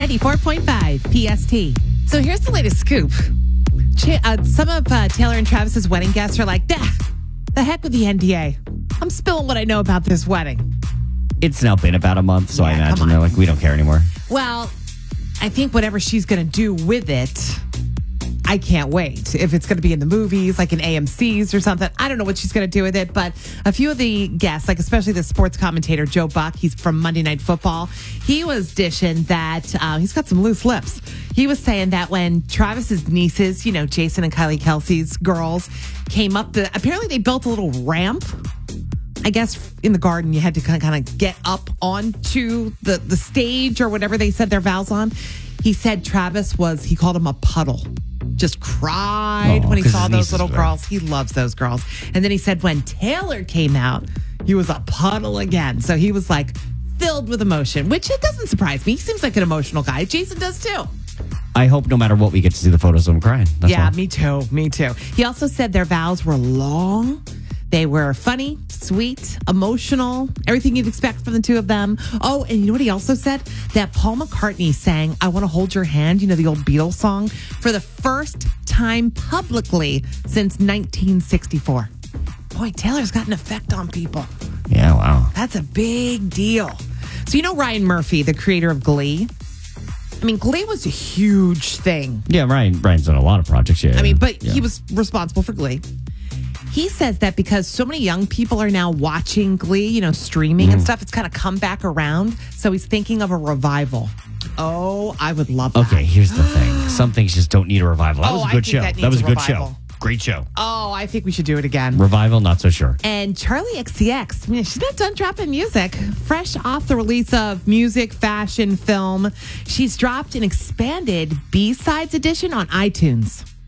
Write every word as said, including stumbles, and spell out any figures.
ninety-four point five P S T. So here's the latest scoop. Ch- uh, some of uh, Taylor and Travis's wedding guests are like, "Dah, the heck with the N D A. I'm spilling what I know about this wedding." It's now been about a month, so Yeah, I come imagine on. they're like, we don't care anymore. Well, I think whatever she's going to do with it, I can't wait. If it's going to be in the movies, like in A M C's or something, I don't know what she's going to do with it. But a few of the guests, like especially the sports commentator, Joe Buck, he's from Monday Night Football. He was dishing that uh, he's got some loose lips. He was saying that when Travis's nieces, you know, Jason and Kylie Kelsey's girls, came up, the apparently they built a little ramp. I guess in the garden, you had to kind of, kind of get up onto the, the stage or whatever they said their vows on. He said Travis was, he called him a puddle. Just cried Oh, when he 'cause saw his those nieces little were there. girls. He loves those girls. And then he said when Taylor came out, he was a puddle again. So he was like filled with emotion, which it doesn't surprise me. He seems like an emotional guy. Jason does too. I hope no matter what, we get to see the photos of him crying. That's Yeah, all. me too. Me too. He also said their vows were long. They were funny, sweet, emotional, everything you'd expect from the two of them. Oh, and you know what he also said? That Paul McCartney sang I Want to Hold Your Hand, you know, the old Beatles song, for the first time publicly since nineteen sixty-four. Boy, Taylor's got an effect on people. Yeah, wow. That's a big deal. So you know Ryan Murphy, the creator of Glee? I mean, Glee was a huge thing. Yeah, Ryan, Ryan's done a lot of projects, yeah. I mean, but yeah. he was responsible for Glee. He says that because so many young people are now watching Glee, you know, streaming Mm. and stuff, it's kind of come back around. So he's thinking of a revival. Oh, I would love that. Okay, here's the thing. Some things just don't need a revival. That Oh, was a I good think show. that That, needs was a a good revival. show. Great show. Oh, I think we should do it again. Revival, not so sure. And Charlie X C X, I mean, she's not done dropping music. Fresh off the release of music, fashion, film, she's dropped an expanded B-Sides edition on iTunes.